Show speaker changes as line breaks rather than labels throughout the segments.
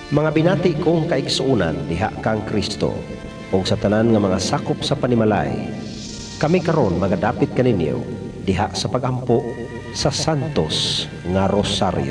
Mga binati kong kaigsuunan diha kang Kristo ug sa tanan nga mga sakop sa panimalay. Kami karon magadapit kaninyo diha sa pagampo sa Santos nga Rosaryo.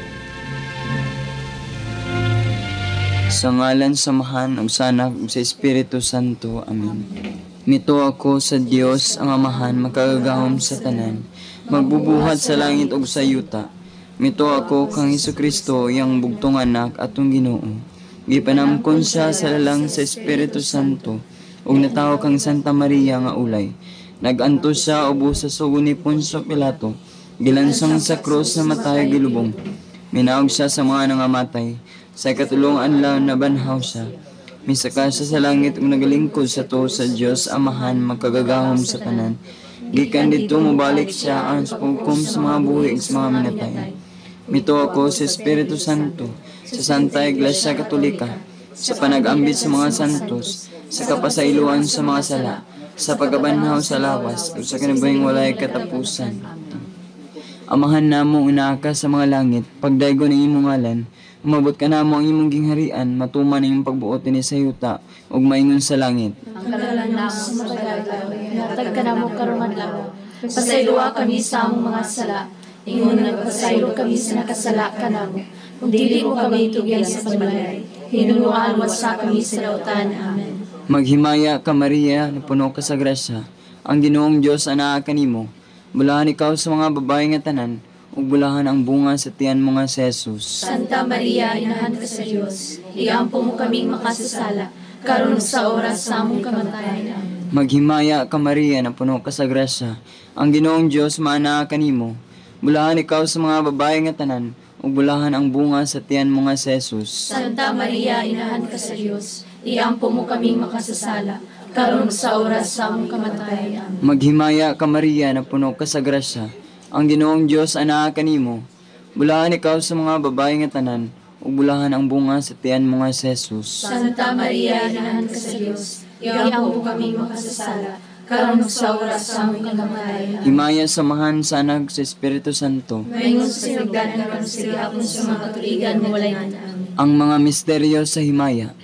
Sa ngalan samahan ug sa Anak ug sa Espiritu Santo. Amen. Mito ako sa Dios ang Amahan makagagahom sa tanan, magbubuhat sa langit ug sa yuta. Mito ako kang Hesukristo, yang bugtong anak atong Ginoo. Gipanamkon siya sa lalang sa Espiritu Santo, ug natawo kang Santa Maria nga ulay. Nagantos siya ubos sa sugo ni Poncio Pilato, gilansong sa krus na matay gilubong. Minaog siya sa mga nangamatay, sa ikatulong adlaw nabanhaw siya. Misaka siya sa langit ug nagalingkod sa tuo sa Dios Amahan makagagahom sa tanan. Gikan dito mobalik siya ang paghukom sa mga buhi ug sa mga minatay. Mito ako sa Espiritu Santo, sa Santa Iglesia Katolika, sa panag-ambit sa mga santos, sa kapasayloan sa mga sala, sa pagabanhaw sa lawas, ug sa kinabuhing walay katapusan. Amahan namo inaaka sa mga langit, pagdaygo ng imong ngalan, umabot ka namo ang imong gingharian, matuman ang imong pagbuot ni sa yuta, ug maingon sa langit.
Ang kalalang namo sa matagalaw, hatag ka namo karong adlaw. Pasayloa kami sa among mga sala, ingon nagpasaylo kami sa nakasala ka namo. Kung dili mo kami itugyan sa panimalay, hinunuan wasa kami sa dautan. Amen.
Maghimaya ka Maria, na puno ka sa grasya, ang Ginoong Dios anaa kanimo. Bulahan ikaw sa mga babae nga tanan, ug bulahan ang bunga sa tiyan mo nga si Jesus.
Santa Maria, inahan ka sa Dios, iampo mo kaming makasasala, karon sa oras sa among kamatayan. Amen.
Maghimaya ka Maria, na puno ka sa grasya, ang Ginoong Dios maanaa kanimo. Bulahan ikaw sa mga babae nga tanan, ug bulahan ang bunga sa tiyan mo nga si Jesus.
Santa Maria, inahan ka sa Dios, iampo mo kaming makasasala, karon sa oras sa among kamatayan. Amen.
Maghimaya ka Maria, na puno ka sa grasya, ang Ginoong Dios anaa kanimo. Bulahan ikaw sa mga babae nga tanan, ug bulahan ang bunga sa tiyan mo nga si Jesus.
Santa Maria, inahan ka sa Dios, iampo mo kaming makasasala, karon sa oras sa among kamatayan. Amen.
Himaya samahan sa Anak sa Espiritu Santo.
Maingon sa sinugdan karon sa gihapon sa mga katuigan mo walay Amen.
Ang mga misteryo sa himaya.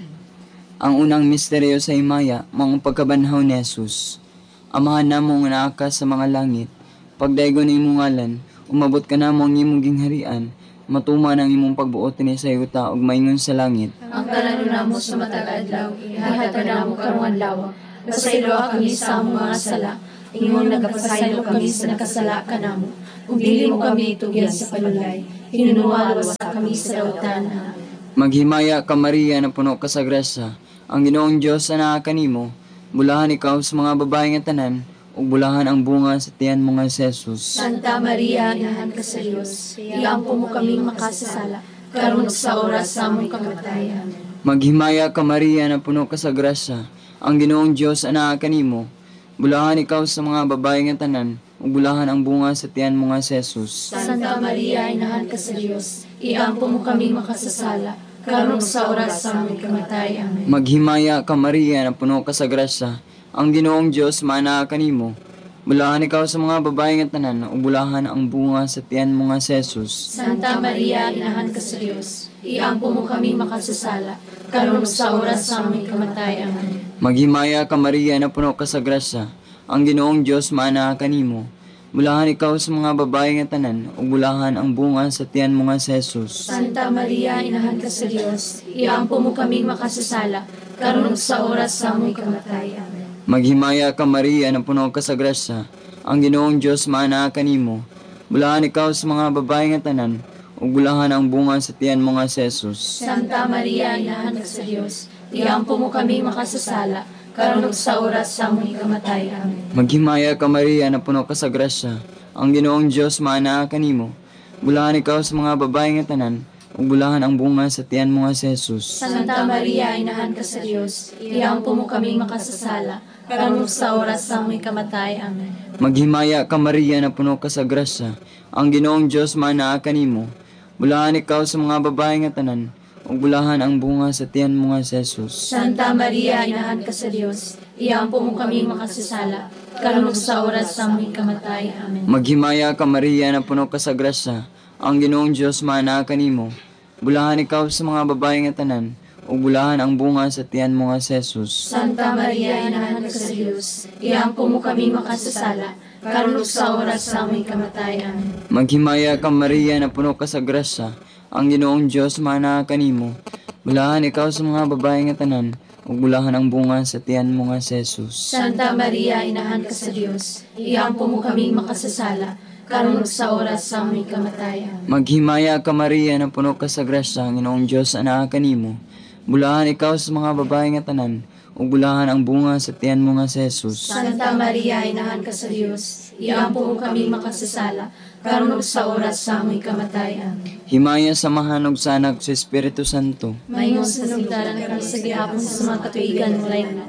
Ang unang misteryo sa himaya, mga pagkabanhaw ni Jesus. Amahan namo nga naa ka sa mga langit, pagdaygo ng imong ngalan, umabot ka namo ang imong gingharian, matuman ang imong pagbuot ni sa yuta ug maingon sa langit.
Ang kalano namo sa matag adlaw, ihatag namo karong adlaw. Pasayloa kami sa among mga sala, ingon nagapasaylo kami sa nakasala ka namo. Ug dili mo kami itugyan sa palulay, hinunuan wasa kami sa dautan. Amen.
Maghimaya ka Maria, na puno ka sa grasya, ang Ginoong Dios anaa kanimo. Bulahan ikaw sa mga babae nga tanan, ug bulahan ang bunga sa tiyan mo nga si Jesus.
Santa Maria, inahan ka sa Dios, iampo mo kaming makasasala, karon sa oras sa among kamatayan. Amen.
Maghimaya ka Maria, na puno ka sa grasya, ang Ginoong Dios anaa kanimo. Bulahan ikaw sa mga babae nga tanan, ug bulahan ang bunga sa tiyan mo nga si Jesus.
Santa Maria, inahan ka sa Dios, iampo mo kaming makasasala, karon sa oras sa among kamatayan. Amen.
Maghimaya ka Maria, na puno ka sa grasya, ang Ginoong Dios maanaa kanimo. Bulahan ikaw sa mga babae nga tanan, ug bulahan ang bunga sa tiyan mo nga si Jesus.
Santa Maria, inahan ka sa Dios, iampo mo kaming makasasala, karon sa oras sa aming kamatayan. Amen.
Maghimaya ka Maria, na puno ka sa grasya, ang Ginoong Dios maanaa kanimo. Bulahan ikaw sa mga babae nga tanan, ug bulahan ang bunga sa tiyan mo nga si Jesus.
Santa Maria, inahan ka sa Dios, iampo mo kaming makasasala, karon sa oras sa aming kamatayan. Amen.
Maghimaya ka Maria, na puno ka sa grasya, ang Ginoong Dios maanaa kanimo. Bulahan ikaw sa mga babae nga tanan, ug bulahan ang bunga sa tiyan mo nga si Jesus.
Santa Maria, inahan ka sa Dios, iampo mo kaming makasasala, karon sa oras sa aming kamatayan. Amen.
Maghimaya ka Maria, na puno ka sa grasya, ang Ginoong Dios maanaa kanimo. Bulahan ikaw sa mga babae nga tanan, ug bulahan ang bunga sa tiyan mo nga si Jesus.
Santa Maria, inahan ka sa Dios, iampo mo kaming makasasala, karon sa oras sa aming kamatayan. Amen.
Maghimaya ka Maria, na puno ka sa grasya, ang Ginoong Dios maanaa kanimo. Bulahan ikaw sa mga babae nga tanan, ug bulahan ang bunga sa tiyan mo nga si Jesus.
Santa Maria, inahan ka sa Dios, iampo mo kaming makasasala, karon sa oras sa aming kamatayan. Amen.
Maghimaya ka Maria, na puno ka sa grasya, ang Ginoong Dios maanaa kanimo. Bulahan ikaw sa mga babae nga tanan, ug bulahan ang bunga sa tiyan mo nga si Jesus.
Santa Maria, Inahan ka sa Dios, iampo mo kami makasasala, karon ug sa oras sa aming kamatayan.
Maghimaya ka Maria na puno ka sa grasya, ang Ginoong Dios mana kanimo. Bulahan ikaw sa mga babae nga tanan, ug bulahan ang bunga sa tiyan mo nga si Jesus.
Santa Maria, Inahan ka sa Dios, iampo mo kami makasasala, karon ug sa oras sa aming kamatayan.
Maghimaya ka Maria na puno ka sa grasya, ang Ginoong Dios ana kanimo. Bulahan ikaw sa mga babae nga tanan, ug bulahan ang bunga sa tiyan mo nga si Jesus.
Santa Maria, Inahan ka sa Dios, iampo mo kami makasasala, karon ug sa oras sa aming kamatayan.
Himaya samahan og sa Anak sa Espiritu Santo.
Mayong sanugdalan kami sa gihapon sa mga katuigan mo lain.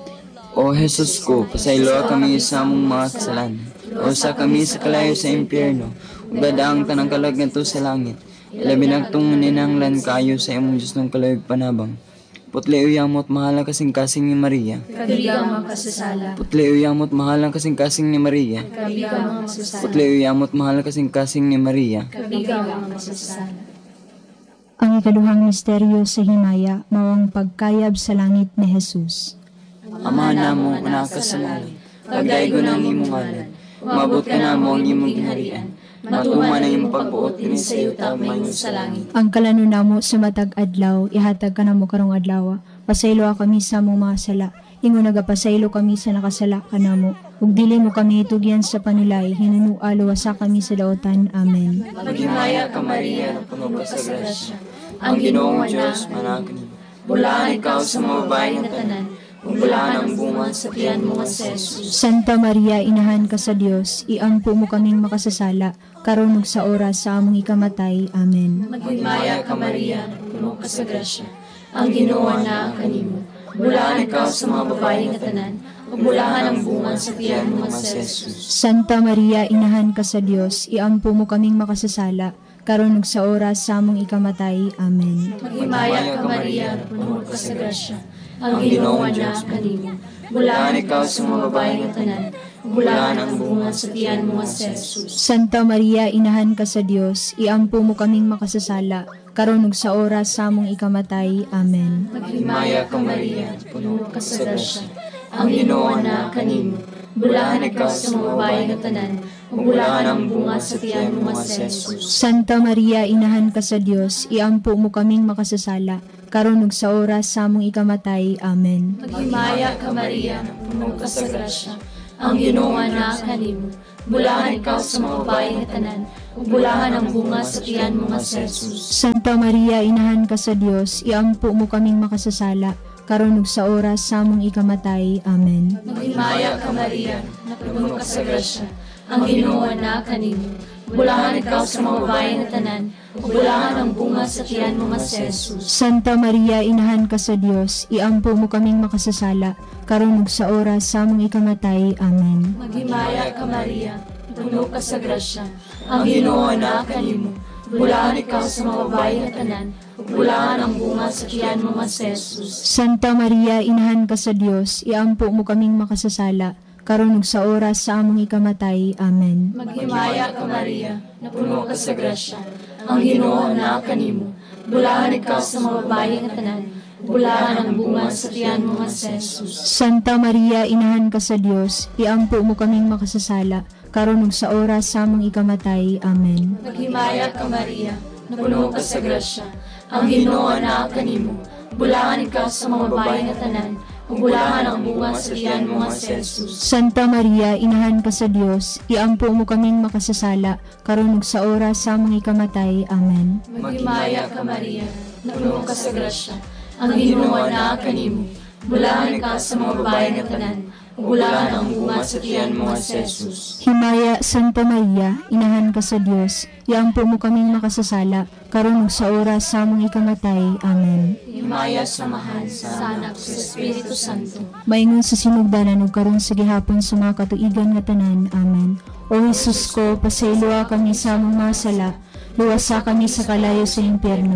O Jesus ko, pasaylo kami sa among mga kasalanan. O sa kami sa kalayo sa impyerno, ug dadaang tanang kalag ngadto sa langit. Ilabi nagtung ninanglan kayo sa imong Dios ng kalayog panabang. Putli uyamot mahalang kasing-kasing ni Maria.
Kabigang mga kasasala.
Putli uyamot mahalang kasing-kasing ni Maria.
Kabigang mga kasasala.
Putli uyamot mahalang kasing-kasing ni Maria.
Kabigang mga kasasala.
Ang ikaduhang misteryo sa himaya, mawang pagkayab sa langit ni Jesus.
Ama namo nga ka sa langit, pagdaygo ng imong ngalan. Umabot ka namo ang imong ginharian. Matuman ang imong pagbuot dinhi sa yuta mayong sa langit.
Ang kalano namo sa matag adlaw, ihatag ka namo karong adlaw. Pasaylo kami sa among mga sala. Ingon nagapasaylo kami sa nakasala kanamo. Ug dili mo kami itugyan sa panulay, hinunualo sa kami sa daotan. Amen.
Maghimaya ka Maria, na puno ka sa grasya. Ang Ginoong Diyos manak niyo. Bulahan ikaw sa mga babae nga tanan, ug bulahan ang bunga sa tiyan mo nga si Jesus.
Santa Maria, Inahan ka sa Dios, iampo mo kaming makasasala, karon ug sa oras sa among ikamatay. Amen.
Maghimaya ka Maria, puno ka sa grasya. Ang Ginoo na kanimo. Bulahan ikaw sa mga babae nga tanan, ug bulahan ang bunga sa tiyan mo nga si Jesus.
Santa Maria, Inahan ka sa Dios, iampo mo kaming makasasala, karon ug sa oras sa among ikamatay. Amen.
Maghimaya ka Maria, puno ka sa grasya. Ang Ginoo na kanimo. Bulahan ikaw sa mga babae nga tanan, ug bulahan ang bunga sa tiyan mo nga si Jesus.
Santa Maria, Inahan ka sa Dios, iampo mo kaming makasasala, karon ug sa oras sa among ikamatay. Amen.
Maghimaya ka Maria, puno ka sa grasya. Ang Ginoo na kanimo. Bulahan ikaw sa mga babae nga tanan, ug bulahan ang bunga sa tiyan mo nga si Jesus.
Santa Maria, Inahan ka sa Dios, iampo mo kaming makasasala, karon ug sa oras sa among ikamatay. Amen.
Maghimaya ka Maria, puno ka sa grasya. Ang Ginoo na kanimo. Bulahan ikaw sa mga babae nga tanan, ug bulahan ang bunga sa tiyan mo nga si Jesus.
Santa Maria, Inahan ka sa Dios, iampo mo kaming makasasala, karon ug sa oras sa among ikamatay. Amen.
Maghimaya ka Maria, puno ka sa grasya. Ang Ginoo na kanimo. Bulahan ikaw sa mga babae nga tanan, ug bulahan ang bunga sa tiyan mo nga si Jesus.
Santa Maria, Inahan ka sa Dios, iampo mo kaming makasasala, karon ug sa oras sa among ikamatay. Amen.
Maghimaya ka Maria, puno ka sa grasya. Ang Ginoo na kanimo. Bulahan ikaw sa mga babae nga tanan, ug bulahan ang bunga sa tiyan mo nga si Jesus.
Santa Maria, Inahan ka sa Dios, iampo mo kaming makasasala, karon ug sa oras sa among ikamatay. Amen.
Maghimaya ka Maria, puno ka sa grasya. Ang Ginoo na kanimo. Bulahan ikaw sa mga babae nga tanan, ug bulahan ang bunga sa tiyan mo nga si Jesus.
Santa Maria, Inahan ka sa Dios, iampo mo kaming makasasala, karon ug sa oras sa among ikamatay. Amen.
Maghimaya ka Maria, puno ka sa grasya. Ang Ginoo na kanimo. Bulahan ikaw sa mga babae nga tanan, ug bulahan ang bunga sa tiyan mo nga si Jesus.
Santa Maria, Inahan ka sa Dios, iampo mo kaming makasasala, karon ug sa oras sa among ikamatay. Amen.
Maghimaya ka Maria, puno ka sa grasya. Ang Ginoo na kanimo. Bulahan ikaw sa mga babae nga tanan, ug bulahan ang bunga sa tiyan mo nga si Jesus.
Himaya, Santa Maria, Inahan ka sa Dios, iampo mo kaming makasasala, karon ug sa oras sa among ikamatay. Amen.
Himaya samahan sa Anak sa Espiritu Santo.
Maingon sa sinugdanan ug karon sa gihapon sa mga katuigan nga tanan. Amen. O Jesus ko, pasayloa kami sa among mga sala, luwasa kami sa kalayo sa impyerno,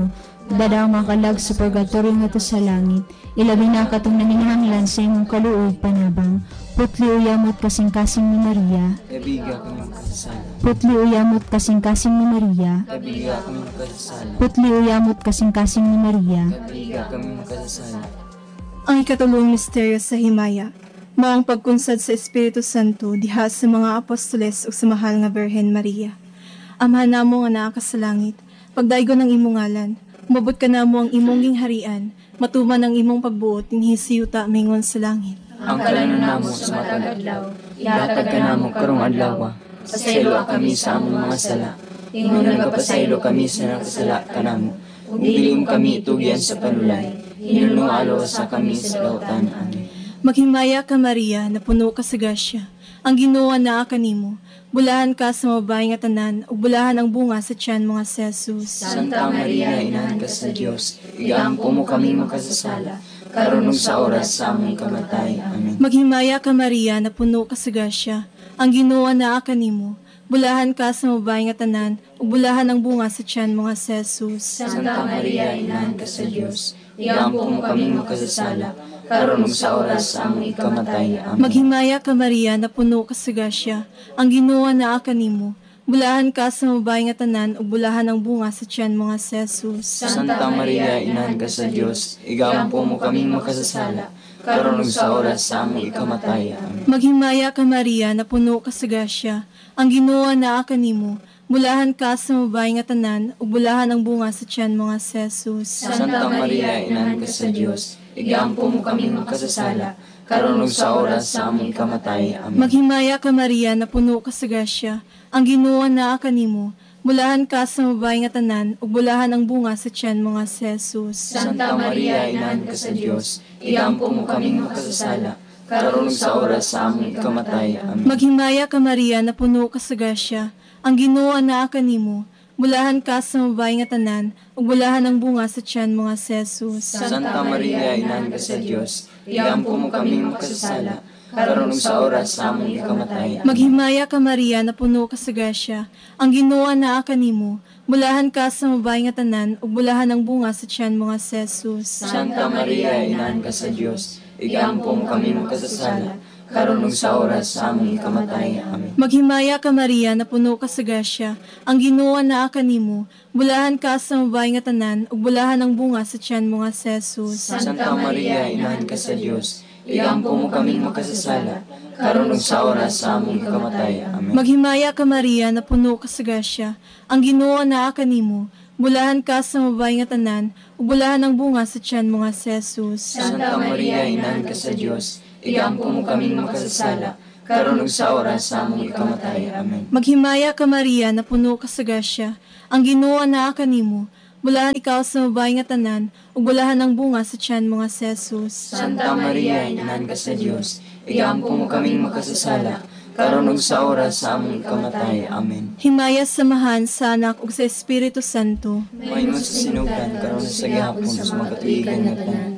Dadaang makalag sa purgatorio nga to sa langit. Ilabi na katong naninahanglan sa imong kaluoy panabang. Putli uyamot kasing-kasing ni Maria.
Kabiga kami makasasala.
Putli uyamot kasing-kasing ni Maria.
Kabiga kami makasasala.
Putli uyamot kasing-kasing ni Maria.
Kabiga kami makasasala.
Ang ikatulong misteryo sa himaya, maong pagkunsad sa Espiritu Santo diha sa mga apostoles o sa mahal nga Birhen Maria. Amahan namo nga naa ka sa langit, pagdaigo ng imong ngalan, umabot ka namo ang imong gingharian, matuman ang imong pagbuot dinhi sa yuta mingon sa langit.
Ang kalanon namo sa matag adlaw, ihatag ka namo karong adlaw. Pasaylo kami sa among mga sala, ingon nagapasaylo kami sa nakasala kanamo. Ug dili mo kami itugyan sa panulay, hinunungalo sa kami sa lautan. Amen.
Maghimaya ka Maria, na puno ka sa grasya, ang Ginoo naa kanimo. Bulahan ka sa mababaeng nga tanan, ug bulahan ang bunga sa tiyan mga si Jesus.
Santa Maria, Inahan ka sa Dios, igampo mo kami makasasala, karon ug sa oras sa among kamatay. Amen.
Maghimaya ka Maria, na puno ka sa grasya, ang Ginoo naa kanimo. Bulahan ka sa mababaeng nga tanan, ug bulahan ang bunga sa tiyan mga si Jesus.
Santa Maria, Inahan ka sa Dios, igampo mo kami makasasala, karon ug sa oras sa among ikamatay. Amen.
Maghimaya ka Maria, na puno ka sa grasya, ang Ginoo naa kanimo. Bulahan ka sa mababaeng nga tanan, ug bulahan ang bunga sa tiyan mga si Jesus.
Santa Maria, Inahan ka sa Dios, igampo mo kami makasasala, karon ug sa oras sa among ikamatay. Amen.
Maghimaya ka Maria, na puno ka sa grasya, ang Ginoo naa kanimo. Bulahan ka sa mababaeng nga tanan, ug bulahan ang bunga sa tiyan mga si Jesus.
Santa Maria, Inahan ka sa Dios, igampo mo kami makasasala, karon ug sa oras sa among ikamatay. Amen.
Maghimaya ka Maria, na puno ka sa grasya, ang Ginoo naa kanimo. Bulahan ka sa mababaeng nga tanan, ug bulahan ang bunga sa tiyan mga si Jesus.
Santa Maria, Inahan ka sa Dios, igampo mo kami makasasala, karon ug sa oras sa among ikamatay. Amen.
Maghimaya ka Maria, na puno ka sa grasya, ang Ginoo naa kanimo. Bulahan ka sa mababaeng nga tanan, ug bulahan ang bunga sa tiyan mga si Jesus.
Santa Maria, Inahan ka sa Dios, igampo mo kami makasasala, karon ug sa oras sa among ikamatay. Amen.
Maghimaya ka Maria, na puno ka sa grasya, ang Ginoo naa kanimo. Bulahan ka sa mababaeng nga tanan, ug bulahan ang bunga sa tiyan mga si Jesus.
Santa Maria, Inahan ka sa Dios, igampo mo kami makasasala, karon ug sa oras sa among ikamatay. Amen.
Maghimaya ka Maria, na puno ka sa grasya, ang Ginoo naa kanimo. Bulahan ka sa mababaeng nga tanan, ug bulahan ang bunga sa tiyan mga si Jesus.
Santa Maria, Inahan ka sa Dios, igampo mo kami makasasala, karon ug sa oras sa among ikamatay. Amen.
Maghimaya ka Maria, na puno ka sa grasya, ang Ginoo naa kanimo. Bulahan ka sa mababaeng nga tanan, ug bulahan ang bunga sa tiyan mga si Jesus.
Santa Maria, Inahan ka sa Dios, igampo mo kami makasasala, karon ug sa oras sa among ikamatay. Amen.
Maghimaya ka Maria, na puno ka sa grasya, ang Ginoo naa kanimo. Bulahan ikaw sa mababaeng nga tanan, ug bulahan ang bunga sa tiyan mga si Jesus.
Santa Maria, Inahan ka sa Dios, igampo mo kami makasasala, karon ug sa oras sa among ikamatay. Amen.
Himaya samahan sa Anak ug sa Espiritu Santo.
Mahingon sa sinugdan, karon sa gihapon sa mga katuigan nga tanan.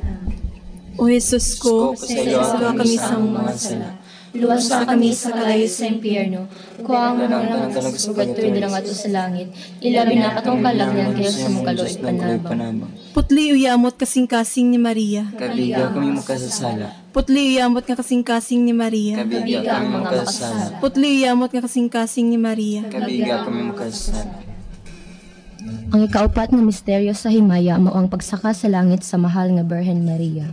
O Jesus ko,
Pasaylo
pasaylo kami sa among
mga sala.
Luwasa kami sa kalayo sa impyerno. Kuha ang mga
Tanang sa
purgatorio na nga to sa langit. Ilabi na katong kalagyan kayo sa mong kaloy panabang.
Putli uyamot kasing-kasing ni Maria.
Kabiga kami makasasala.
Putli uyamot nga kasing-kasing ni Maria.
Kabiga kami makasasala.
Putli uyamot nga kasing-kasing ni Maria.
Kabiga kami makasasala.
Ang ikaapat nga misteryo sa himaya mao ang pagsaka sa langit sa mahal nga Birhen Maria.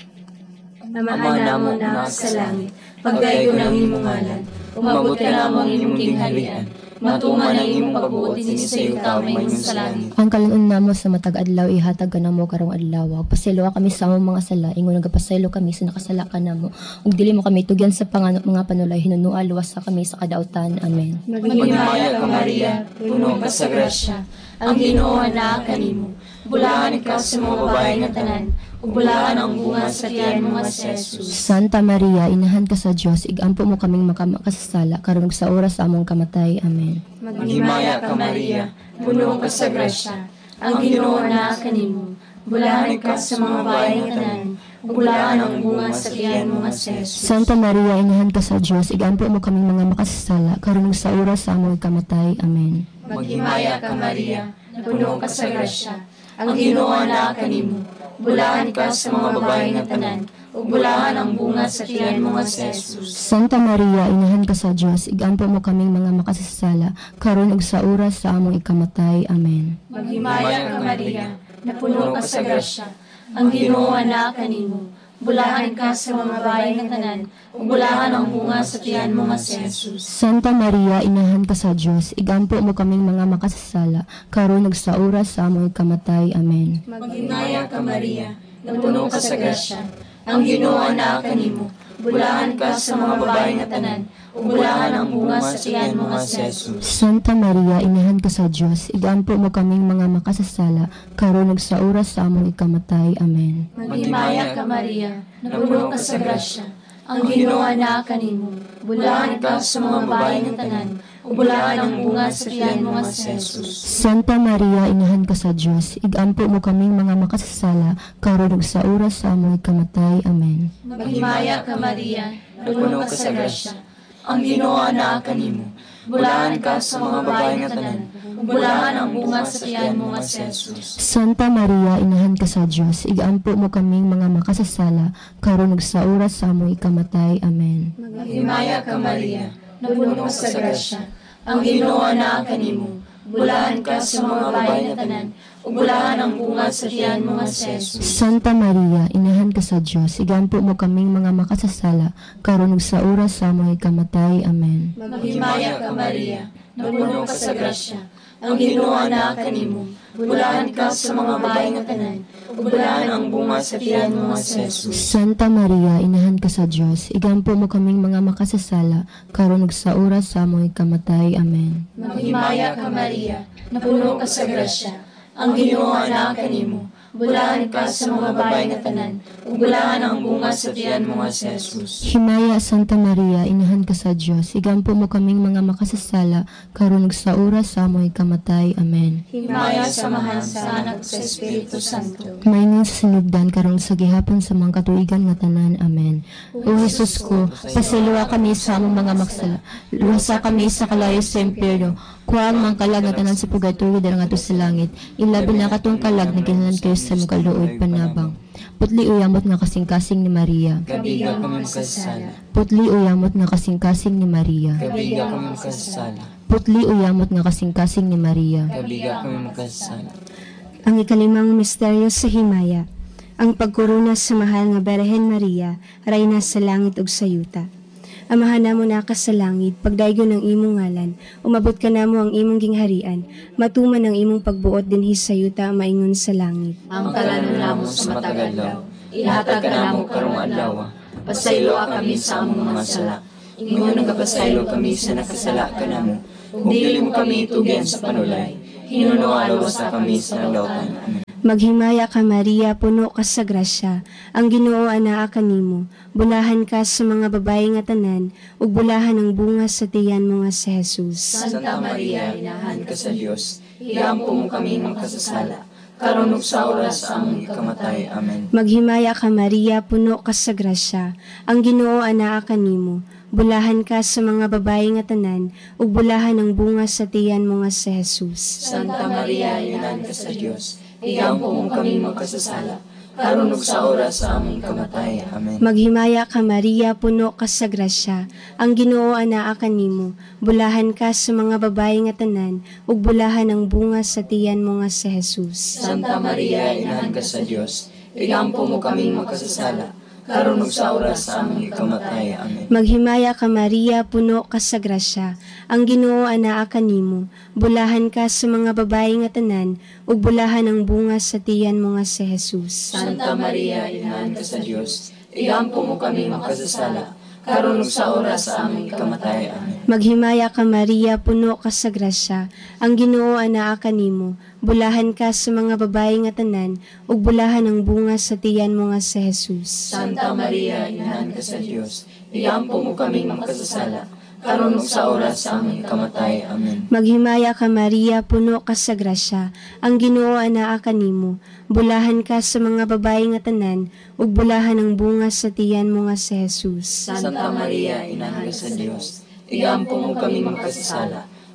Amahan namo na sa langit, pagdaigo ng imong ngalan, umabot ka namo ang imong gingharian, matuman ang imong pagbuot dinhi sa yuta mayong sa langit.
Ang kalanon namo sa matag adlaw ihatag ka namo karong adlaw. Pasaylo kami sa among mga sala, ingon nagapasaylo kami sa nakasala ka namo. Ug dili mo kami tugyan sa mga panulay, hinunua luwas sa kami sa kadautan. Amen.
Maghimaya ka Maria, puno ka sa grasya, ang Ginoo naa kanimo. Bulahan ka sa mga babae nga tanan, ug bulahan ang bunga sa tiyan mga si Jesus.
Santa Maria, Inahan ka sa Dios, igampo mo kaming makasasala karon ug sa oras sa among kamatay. Amen.
Maghimaya ka Maria, puno ka sa grasya, ang Ginoo naa kanimo. Bulahan ka sa mga babae nga tanan, ug bulahan ang bunga sa tiyan mga si Jesus.
Santa Maria, Inahan ka sa Dios, igampo mo kaming mga makasasala karon ug sa oras sa among kamatay. Amen.
Maghimaya ka Maria, puno ka sa grasya, ang Ginoo na kanimo. Bulahan ka sa mga babae nga tanan, ug bulahan ang bunga sa tiyan mo nga si Jesus.
Santa Maria, inahan ka sa Dios, igampo mo kaming mga makasasala, karon ug sa oras sa among ikamatay. Amen.
Maghimaya ka Maria, napuno ka sa grasya, ang Ginoo na kanimo. Bulahan ka sa mga babae nga tanan, ug bulahan ang bunga sa tiyan mo nga si Jesus.
Santa Maria, inahan ka sa Dios, igampo mo kaming mga makasasala, karon ug sa oras sa among ikamatay. Amen.
Maghimaya ka Maria, napuno ka sa grasya, ang Ginoo na kanimo. Bulahan ka sa mga babae nga tanan, ug bulahan ang bunga sa tiyan mo nga si Jesus.
Santa Maria, inahan ka sa Dios, igampo mo kaming mga makasasala, karon ug sa oras sa among ikamatay. Amen.
Maghimaya ka Maria, napuno ka sa grasya, ang Ginoo na kanimo. Bulahan ka sa mga babae nga tanan, ug bulahan ang bunga sa tiyan mo nga si Jesus.
Santa Maria, inahan ka sa Dios, igampo mo kaming mga makasasala, karon ug sa oras sa among ikamatay. Amen.
Maghimaya ka Maria, napuno ka sa grasya, ang Ginoo na kanimo. Bulahan ka sa mga babae nga tanan, ug bulahan ang bunga sa tiyan mo nga si Jesus.
Santa Maria, inahan ka sa Dios, igampo mo kaming mga makasasala, karon ug sa oras sa among ikamatay. Amen.
Maghimaya ka Maria, napuno ka sa grasya, ang Ginoo na kanimo. Bulahan ka sa mga babae nga tanan, ug bulahan ang bunga sa tiyan mo nga si Jesus.
Santa Maria, inahan ka sa Dios, igampo mo kaming mga makasasala, karon ug sa oras sa among ikamatay. Amen.
Maghimaya ka Maria, napuno ka sa grasya, ang Ginoo na kanimo. Bulahan ka sa mga babae nga tanan, ug bulahan ang bunga sa tiyan mo nga si Jesus.
Santa Maria, inahan ka sa Dios, igampo mo kaming mga makasasala, karon ug sa oras sa among ikamatay. Amen.
Maghimaya ka Maria, napuno ka sa grasya, ang Ginoo na kanimo. Bulahan ka sa mga babae nga tanan, ug bulahan ang bunga sa tiyan mo nga si Jesus.
Himaya Santa Maria, inahan ka sa Dios, igampo mo kaming mga makasasala, karon ug sa oras sa among ikamatay. Amen.
Himaya samahan sa anak sa Espiritu Santo.
Maayong sa sinugdan karon sa gihapon sa mga katuigan nga tanan. Amen. O Jesus ko, pasiluwa kami sa among mga maksala, luwasa kami sa kalayo sa impyerno, kuhaan mang kalag nga tanan sa purgatorio dala ngadto sa langit, ilabi na katong kalag na ginalan kayo sa mga kaluoy panabang. Putli uyamot nga kasing-kasing ni Maria.
Kabiga kami makasasala.
Putli uyamot nga kasing-kasing ni Maria.
Kabiga kami makasasala.
Putli uyamot nga kasing-kasing ni Maria.
Kabiga kami makasasala.
Ang ikalimang misteryo sa himaya, ang pagkuruna sa mahal nga Berhen Maria, rayna sa langit ug sa yuta. Amahan namo na ka sa langit, pagdaygon ng imong ngalan, umabot ka namo ang imong gingharian, matuman ang imong pagbuot dinhi sa yuta maingon sa langit.
Ang kalanon namo sa matag adlaw, ihatag ka namo karong adlaw. Pasaylo kami sa among mga sala. Ingon nagapasaylo kami sa nakasala ka namo. Ug dili mo kami itugyan sa panulay. Hinuno sa kami sa nalawtan. Amen.
Maghimaya ka Maria, puno ka sa grasya, ang Ginoo anaa kanimo. Bulahan ka sa mga babae nga tanan, ug bulahan ang bunga sa tiyan mo nga si Jesus.
Santa Maria, inahan ka sa Dios, igampo mo kami makasasala, karon ug sa oras sa among ikamatay. Amen.
Maghimaya ka Maria, puno ka sa grasya, ang Ginoo anaa kanimo. Bulahan ka sa mga babae nga tanan, ug bulahan ang bunga sa tiyan mo nga si Jesus.
Santa Maria, inahan ka sa Dios, igampo mo kami makasasala, karon ug sa oras sa among kamatay. Amen.
Maghimaya ka Maria, puno ka sa grasya, ang Ginoo anaa kanimo. Bulahan ka sa mga babae nga tanan, ug bulahan ang bunga sa tiyan mo nga si Jesus.
Santa Maria, inahan ka sa Dios, igampo mo kami makasasala, karon ug sa oras sa among ikamatay. Amen.
Maghimaya ka Maria, puno ka sa grasya, ang Ginoo anaa kanimo. Bulahan ka sa mga babae nga tanan, ug bulahan ang bunga sa tiyan mo nga si Jesus.
Santa Maria, inahan ka sa Dios, igampo mo kami makasasala, karon ug sa oras sa among ikamatay. Amen.
Maghimaya ka Maria, puno ka sa grasya, ang Ginoo anaa kanimo. Bulahan ka sa mga babae nga tanan, ug bulahan ang bunga sa tiyan mo nga si Jesus.
Santa Maria, inahan ka sa Dios, igampo mo kami makasasala, karon ug sa oras sa among kamatay. Amen.
Maghimaya ka Maria, puno ka sa grasya, ang Ginoo anaa kanimo. Bulahan ka sa mga babae nga tanan, ug bulahan ang bunga sa tiyan mo nga si Jesus.
Santa Maria, inahan ka sa Dios, igampo mo kami makasasala,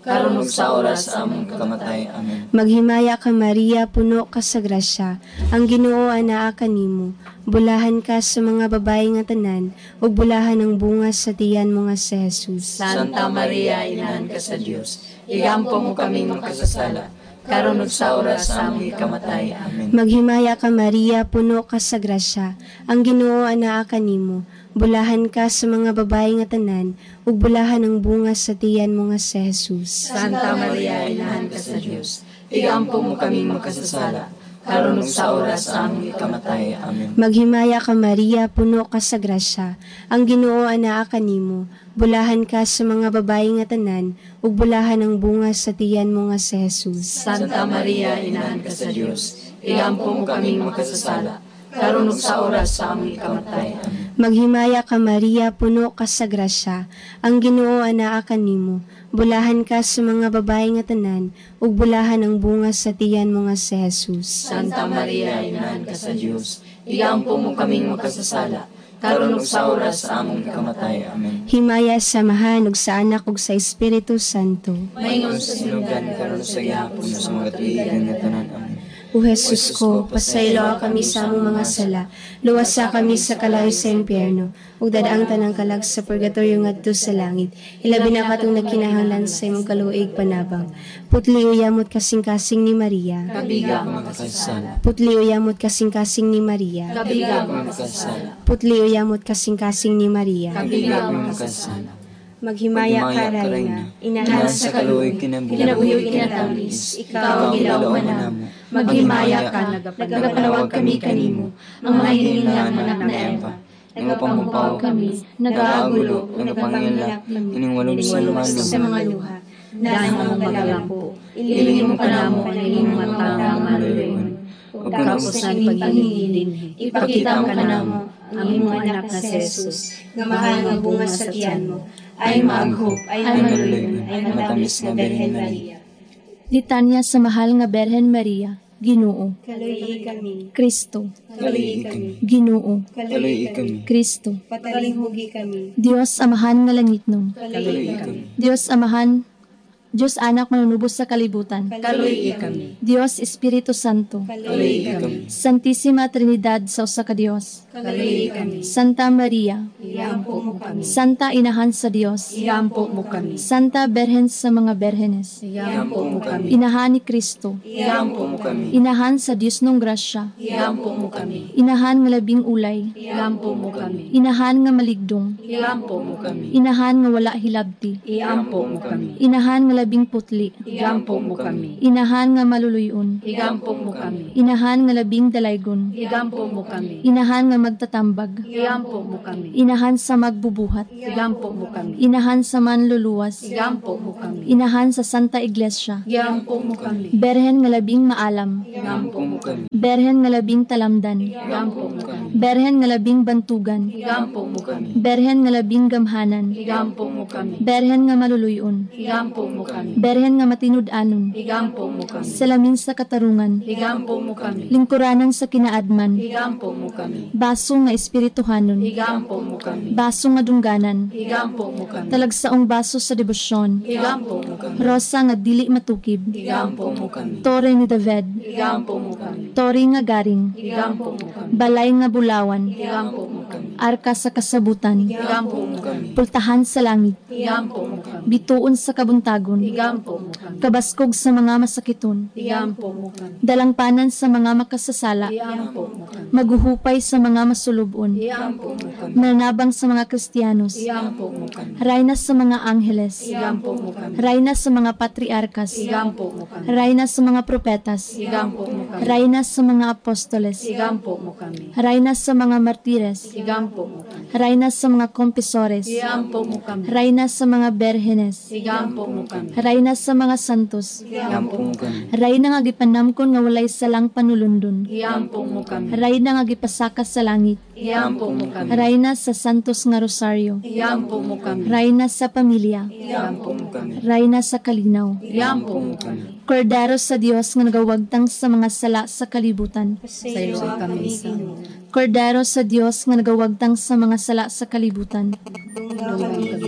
karon ug sa oras sa among kamatay. Amen.
Maghimaya ka Maria, puno ka sa grasya, ang Ginoo anaa kanimo. Bulahan ka sa mga babae nga tanan, ug bulahan ang bunga sa tiyan mo nga si Jesus.
Santa Maria, Inahan ka sa Dios, igampo mo kaming makasasala, karon ug sa oras sa among kamatay. Amen.
Maghimaya ka Maria, puno ka sa grasya, ang Ginoo anaa kanimo. Bulahan ka sa mga babae nga tanan, ug bulahan ang bunga sa tiyan mo nga si Jesus.
Santa Maria, Inahan ka sa Dios, igampo mo kaming makasasala, karon ug sa oras sa among kamatay. Amen.
Maghimaya ka Maria, puno ka sa grasya, ang Ginoo anaa kanimo. Bulahan ka sa mga babae nga tanan, ug bulahan ang bunga sa tiyan mo nga si Jesus.
Santa Maria, Inahan ka sa Dios, igampo mo kaming makasasala, karon ug sa oras sa among kamatay. Amen.
Maghimaya ka Maria, puno ka sa grasya, ang Ginoo anaa kanimo. Bulahan ka sa mga babae nga tanan, ug bulahan ang bunga sa tiyan mo nga si Jesus.
Santa Maria, Inahan ka sa Dios, igampo mo kaming makasasala, karon ug sa oras sa among kamatay. Amen.
Himaya sa Amahan ug sa Anak ug sa Espiritu Santo.
Maingon
Sa sinugan karon sa gihapon sa mga tuigan nga tanan. Amen.
O Jesus ko, pasaylo kami sa among mga sala, luwasa kami sa kalayo sa impyerno, ug dadaang tanang kalag sa purgatorio ngadto sa langit. Ilabi na katong nagkinahanglan sa imong kaluig panabang. Putli uyamot kasing-kasing ni Maria.
kabiga
Mga makasasala.
Putli uyamot kasing-kasing ni Maria.
kabiga
Mga makasasala.
Putli uyamot kasing-kasing ni Maria.
kabiga
Mga makasasala.
Maghimaya ka Rayna, inahan sa kaluig,
kinabuhi kinatangis, ikaw ang ilauman namo. Maghimaya ka, nagapanawag kami kanimo, ang mga hinilang anak na Eva. Nagapamupaw kami, nagaagulo, nagapangilak,
Ining walong
sa mga luha.
dahil ang magalampo. Ilingin mo ka namo ang inyong matang maluloyon. Ug kapusan pagigilin, ipakita mo ka namo ang imong anak na si Jesus, nga mahal nga bunga sa tiyan mo, ay maghop, ay maluloyon, ay matamis nga Birhen Maria.
Litanya sa mahal nga Berhen Maria, Ginoo,
Kaluig kami,
Kristo,
Kaluig kami.
Ginoo,
Kaluig kami.
Kristo.
patalinghugi kami,
Diyos amahan nga langitnon,
Kaluig kami.
Diyos amahan, Diyos anak manunubos sa kalibutan,
Kaluig kami,
Diyos Espiritu Santo,
Kaluig kami.
Santissima Trinidad sa usa ka Dios,
kaluig kami,
Santa Maria,
iampo mo kami,
Santa Inahan sa Dios,
iampo mo kami,
Santa Berhen sa mga Berhenes,
iampo mo kami,
Inahan ni Kristo,
iampo mo kami,
Inahan sa Dios nung grasya,
iampo mo kami,
Inahan nga labing ulay,
iampo mo kami,
Inahan nga maligdong,
iampo mo kami,
Inahan nga wala hilabti,
iampo mo kami,
Inahan nga labing putli,
iampo mo kami,
Inahan nga maluluyon,
iampo mo kami,
Inahan nga labing dalaygon,
iampo mo kami,
Inahan nga magtatambag,
iampo mo kami,
Inahan sa magbubuhat,
iampo mo kami,
Inahan sa manluluwas,
iampo mo kami,
Inahan sa Santa Iglesia,
iampo mo kami,
Berhen nga labing maalam,
iampo mo kami,
Berhen nga labing talamdan,
iampo mo kami,
Berhen nga labing bantugan,
iampo mo kami,
Berhen nga labing gamhanan,
iampo mo kami,
Berhen nga maluluyon,
iampo mo kami,
Berhen nga matinud-anon,
iampo mo kami,
salamin sa katarungan,
iampo mo kami,
lingkuranan sa kinaadman,
iampo mo kami,
baso nga espirituhanon,
iampo mo kami,
baso nga dungganan,
iampo mo kami,
talagsaong baso sa debosyon,
iampo mo kami,
rosa nga dili matukib,
iampo mo kami,
tore ni David,
iampo mo kami,
tori nga garing,
iampo mo kami,
balay nga bulawan,
iampo mo kami,
arka sa kasabutan,
iampo mo kami,
pultahan sa langit,
iampo mo kami,
bituon sa kabuntagon,
iampo mo kami,
kabaskog sa mga masakiton,
iampo mo kami,
dalangpanan sa mga makasasala,
iampo mo kami,
maguhupay sa mga masulubon,
iampo mo kami,
mananabang sa mga Kristiyanos,
iampo mo kami,
rayna sa mga angheles,
iampo mo kami,
rayna sa mga patriarkas,
iampo mo kami,
rayna sa mga propetas,
iampo mo kami,
rayna sa mga apostoles,
iampo mo kami,
rayna sa mga martires,
iampo mo kami,
rayna sa mga kompisores,
iampo mo kami,
rayna sa mga berhenes,
iampo mo kami,
rayna sa mga santos,
Iampo mo kami.
rayna nga gipanamkon nga walay salang panulundon,
iampo mo kami,
rayna nga gipasaka sa langit,
iampo mo kami,
rayna sa santos nga rosaryo,
iampo mo kami,
rayna sa pamilya,
iampo mo kami,
rayna sa kalinaw,
iampo mo kami,
Kordero sa Dios nga nagawagtang sa mga sala sa kalibutan,
sa iyo kami sa
Kordero sa Dios nga nagawagtang sa mga sala sa kalibutan,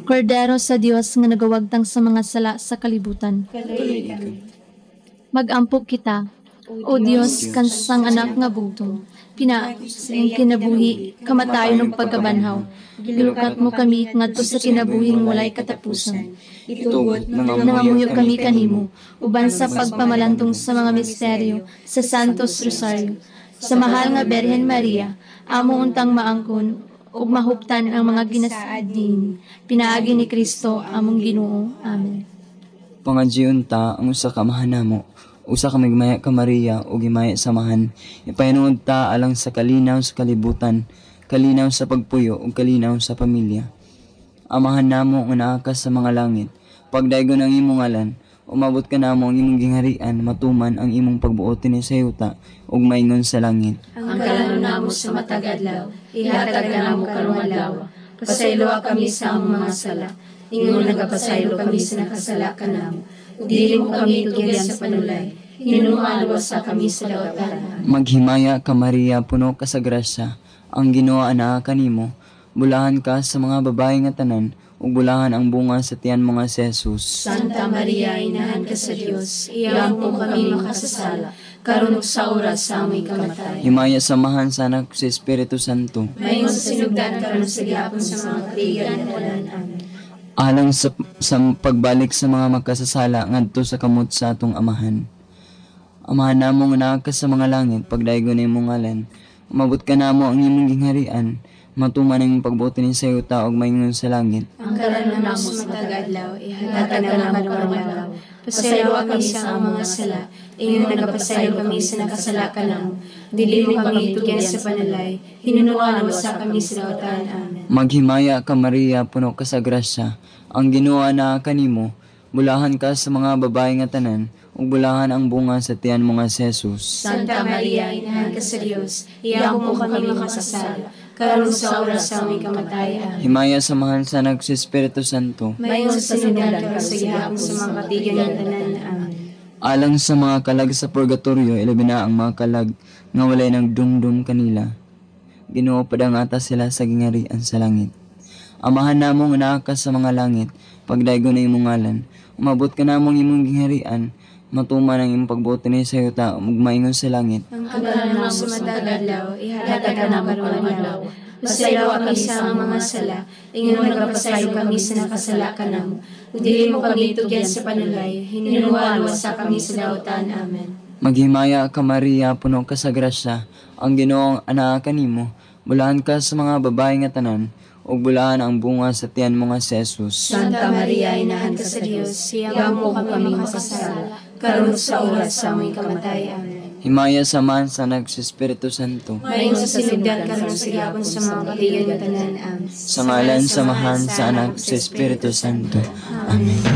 Kordero sa Dios nga nagawagtang sa mga sala sa kalibutan. Mag-ampok kita, O Dios, kansang anak nga bugtong, sa iyong kinabuhi, kamatayon ng pagkabanhaw. Gilukat mo kami ngadto sa kinabuhing walay katapusan.
Itugot
Nangamuyo kami kanimo, uban sa pagpamalantong sa mga misteryo sa Santos Rosario. Sa mahal nga Berhen Maria, amo untang maangkon, ug mahuptan ang mga ginasaad din. Pinaagi ni Kristo among Ginoo. Amen.
Pangadjiyon ta ang usa ka mahanamo. Usa ka migmaya ka Maria ug gimaya samahan. Ipahinuod ta alang sa kalinaw sa kalibutan, kalinaw sa pagpuyo ug kalinaw sa pamilya. Amahan namo nga naa ka sa mga langit. Pagdaygon ang imong ngalan, umabot ka namo ang imong gingharian, matuman ang imong pagbuotin sa yuta ug maingon sa langit.
Ang kalanon namo sa matag adlaw, ihatag ka namo karong adlaw. Pasaylo kami sa among mga sala, ingon nagapasaylo kami sa nakasala kanamo. Dili mo kami tugyan sa panulay, hinunuan sa kami sa dawatan.
Maghimaya ka Maria, puno ka sa grasya, ang Ginoo anaa kanimo. Bulahan ka sa mga babae nga tanan, ug bulahan ang bunga sa tiyan mo nga si Jesus.
Santa Maria, inahan ka sa Dios, iyang po kami makasasala, karon ug sa oras sa aming kamatay.
Himaya samahan sa anak sa Espiritu Santo.
Mayon sa sinugdan karon sa gihapon sa mga katigan nga tanan. Amen.
Alang sa pagbalik sa mga magkasasala ngadto sa kamot sa atong amahan. Amahan namo nga naa ka sa mga langit, pagdaygon na imong ngalan. Umabot ka namo ang imong gingharian, matuman ang imong pagbuoti ni sa yuta ug maingon sa langit.
Ang kalanon namo sa matag adlaw, ihatag ka namo karong adlaw. Pasaylo kami sa among mga sala, ingon nagapasaylo kami sa nakasala kanamo. Dili mo kami tugyan sa panalay, hinunuan sa kami sa dawatan. Amen.
Maghimaya ka Maria, puno ka sa grasya, ang Ginoo anaa kanimo. Bulahan ka sa mga babae nga tanan, ug bulahan ang bunga sa tiyan mo nga si Jesus.
Santa Maria, inahan ka sa Dios, iyang po kami makasasala, karon sa oras sa aming kamatayan.
Himaya samahan sa anak sa Espiritu Santo.
Mayon sa sinugdan karon sa gihapon sa mga katigan nga tanan. Amen.
Alang sa mga kalag sa purgatorio, ilabi na ang mga kalag nga walay nagdumdum kanila. Ginoo padangata sila sa gingharian sa langit. Amahan namo nga naa ka sa mga langit, pagdaygon na imong ngalan. Umabot ka namong imong gingharian, matuman ang imong pagbuoti ni sa yuta ug maingon sa langit.
Ang kalanon namo sa matag adlaw, ihatag ka namo karong adlaw. Pasaylo kami sa among mga sala, ingon nagapasaylo kami sa nakasala kanamo. Ug dili mo kami tugyan sa panulay, hinunuan sa kami sa dawatan. Amen.
Maghimaya ka Maria, puno ka sa grasya, ang Ginoo anaa kanimo. Bulahan ka sa mga babae nga tanan, ug bulahan ang bunga sa tiyan mo nga si Jesus.
Santa Maria, inahan ka sa Dios, iyang po kami makasasala, karon sa oras sa aming kamatay. Amen.
Himaya samahan sa anak sa Espiritu Santo.
Mayon sa sinugdan karon sa gihapon sa mga katigan nga tanan. Amen.
Sa ngalan samahan sa anak sa Espiritu Santo. Amen.